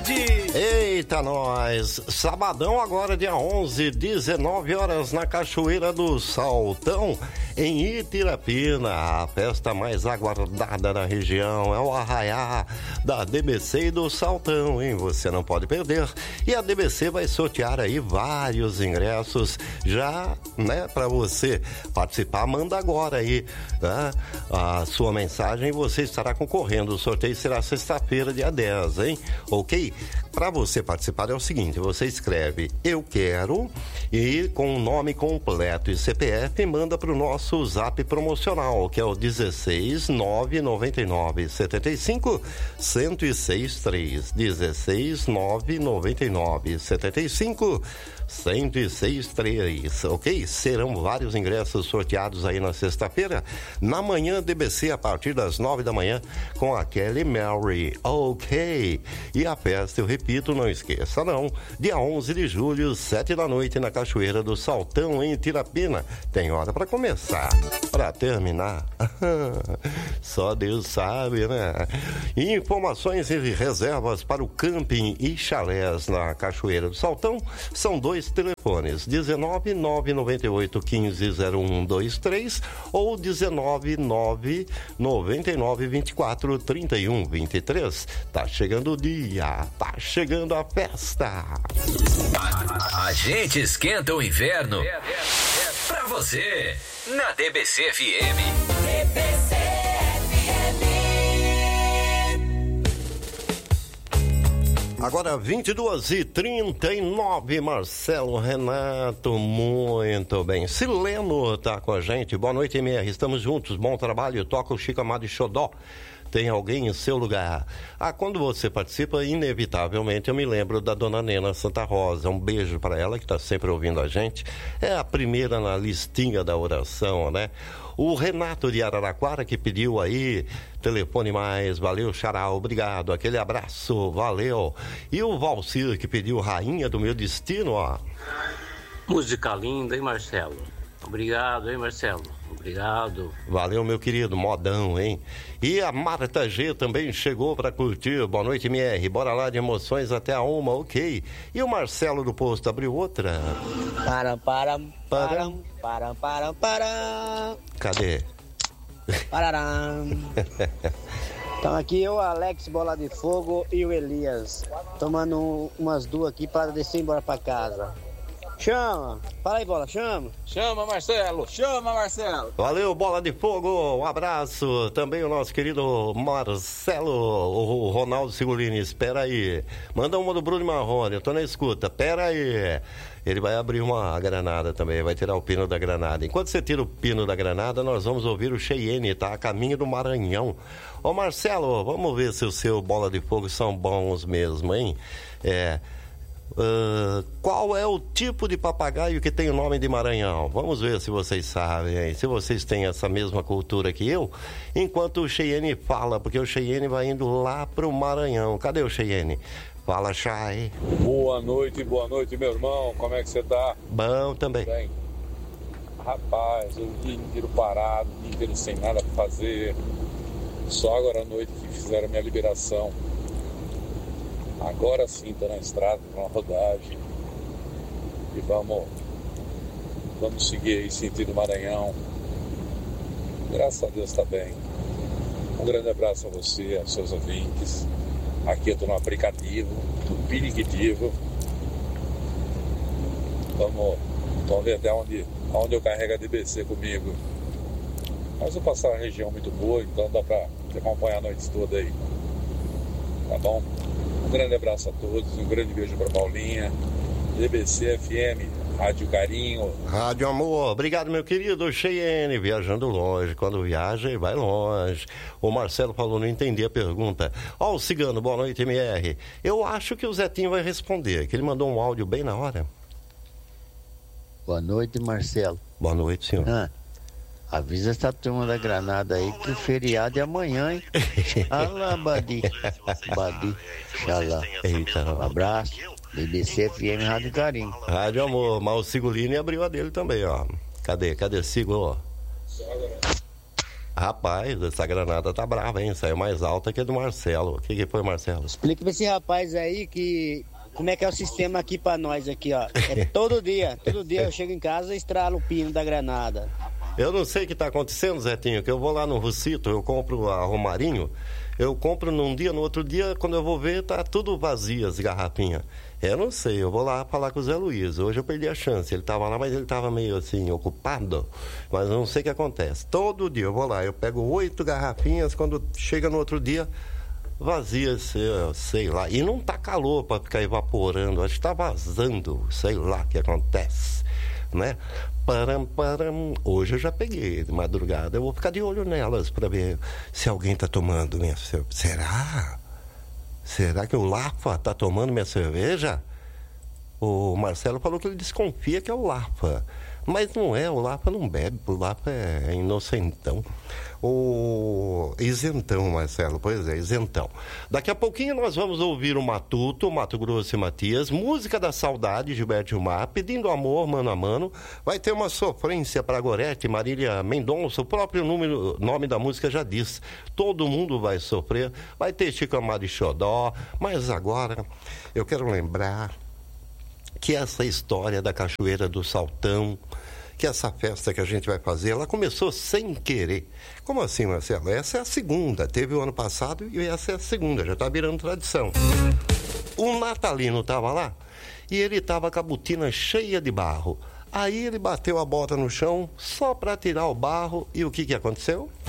cidade. Eita, nós! Sabadão agora, dia 11, 19 horas, na Cachoeira do Saltão, em Itirapina. A festa mais aguardada na região é o arraiá da DBC e do Saltão, hein? Você não pode perder. E a DBC vai sortear aí vários ingressos já, né? Pra você participar, manda agora aí, tá? A sua mensagem, você estará concorrendo. O sorteio será sexta-feira, dia 10, hein? Ok? Para você participar é o seguinte, você escreve eu quero e com o nome completo e CPF manda para o nosso zap promocional, que é o 16 999 75 1063, 16 999 75 1063, ok? Serão vários ingressos sorteados aí na sexta-feira, na manhã DBC a partir das 9 da manhã com a Kelly Mary, ok? E a festa, eu repito, não esqueça não, dia 11 de julho, 7 da noite na Cachoeira do Saltão, em Itirapina. Tem hora para começar, para terminar, só Deus sabe, né? E informações e reservas para o camping e chalés na Cachoeira do Saltão são dois telefones, 19 998 15 0123 ou 19 999 24 31 23. Tá chegando o dia, tá chegando a festa. A gente esquenta o inverno pra você na DBC FM. DBC Agora 22h39, Marcelo Renato, muito bem. Sileno tá com a gente, boa noite, MR, estamos juntos, bom trabalho, toca o Chico Amado e Xodó. Tem alguém em seu lugar? Quando você participa, inevitavelmente eu me lembro da dona Nena Santa Rosa. Um beijo para ela que está sempre ouvindo a gente. É a primeira na listinha da oração, né? O Renato de Araraquara que pediu aí, telefone mais, valeu, Xará, obrigado, aquele abraço, valeu. E o Valcir que pediu Rainha do Meu Destino, ó. Música linda, hein, Marcelo? Obrigado, hein, Marcelo? Obrigado. Valeu, meu querido, modão, hein? E a Marta G também chegou para curtir. Boa noite, MR. Bora lá de emoções até a 1, ok. E o Marcelo do Posto abriu outra. Param. Cadê? Pararam. Então aqui eu, Alex Bola de Fogo e o Elias, tomando umas duas aqui para descer embora para casa. Chama! Fala aí, Bola, chama! Chama, Marcelo! Chama, Marcelo! Valeu, Bola de Fogo! Um abraço! Também o nosso querido Marcelo, o Ronaldo Sigolini, espera aí. Manda uma do Bruno Marrone, eu tô na escuta, pera aí. Ele vai abrir uma granada também, vai tirar o pino da granada. Enquanto você tira o pino da granada, nós vamos ouvir o Cheyenne, tá? A caminho do Maranhão. Ô Marcelo, vamos ver se o seu Bola de Fogo são bons mesmo, hein? Qual é o tipo de papagaio que tem o nome de Maranhão? Vamos ver se vocês sabem, hein? Se vocês têm essa mesma cultura que eu. Enquanto o Cheyenne fala, porque o Cheyenne vai indo lá pro Maranhão. Cadê o Cheyenne? Fala, Chay. Boa noite, meu irmão. Como é que você tá? Bom também. Bem. Rapaz, o dia inteiro parado, o dia inteiro sem nada pra fazer. Só agora à noite que fizeram a minha liberação. Agora sim, tô na estrada, com uma rodagem. E vamos seguir aí, sentido Maranhão. Graças a Deus tá bem. Um grande abraço a você, aos seus ouvintes. Aqui eu tô no aplicativo, no Periquitivo. Vamos ver até onde eu carrego a DBC comigo. Mas eu passar uma região muito boa, então dá pra acompanhar a noite toda aí. Tá bom? Um grande abraço a todos, um grande beijo pra Paulinha. DBC FM, Rádio Carinho. Rádio Amor, obrigado meu querido Cheyenne, viajando longe, quando viaja vai longe. O Marcelo falou, não entendi a pergunta. Ó, o Cigano, boa noite MR. Eu acho que o Zetinho vai responder, que ele mandou um áudio bem na hora. Boa noite, Marcelo. Boa noite, senhor. Avisa essa turma da Granada aí que o feriado é amanhã, hein? Alá, Badi, xalá. Eita, um abraço. BBC FM Rádio Carinho. Rádio Amor, mas o Sigolini abriu a dele também, ó. Cadê Sigo? Rapaz, essa granada tá brava, hein? Saiu mais alta que a do Marcelo. O que foi, Marcelo? Explica pra esse rapaz aí como é que é o sistema aqui pra nós aqui, ó. É todo dia eu chego em casa e estralo o pino da granada. Eu não sei o que tá acontecendo, Zetinho, que eu vou lá no Russito, eu compro a Romarinho, eu compro num dia, no outro dia, quando eu vou ver, tá tudo vazio as garrafinhas. Eu não sei, eu vou lá falar com o Zé Luiz. Hoje eu perdi a chance, ele tava lá, mas ele tava meio assim, ocupado. Mas eu não sei o que acontece. Todo dia eu vou lá, eu pego 8 garrafinhas, quando chega no outro dia, vazia, sei lá. E não tá calor para ficar evaporando, acho que tá vazando, sei lá o que acontece, né? Hoje eu já peguei, de madrugada, eu vou ficar de olho nelas para ver se alguém tá tomando minha cerveja. Será que o Lafa tá tomando minha cerveja? O Marcelo falou que ele desconfia que é o Lafa. Mas não é, o Lafa não bebe, o Lafa é inocentão. O isentão, Marcelo, pois é, isentão. Daqui a pouquinho nós vamos ouvir o Matuto, Mato Grosso e Matias, música da saudade, Gilberto Gilmar, pedindo amor, mano a mano. Vai ter uma sofrência para Gorete, Marília Mendonça, o próprio nome da música já diz. Todo mundo vai sofrer, vai ter Chico Amado e Xodó, mas agora eu quero lembrar que essa história da Cachoeira do Saltão, que essa festa que a gente vai fazer, ela começou sem querer. Como assim, Marcelo? Essa é a segunda. Teve o ano passado e essa é a segunda. Já está virando tradição. O natalino estava lá e ele estava com a botina cheia de barro. Aí ele bateu a bota no chão só para tirar o barro e o que aconteceu?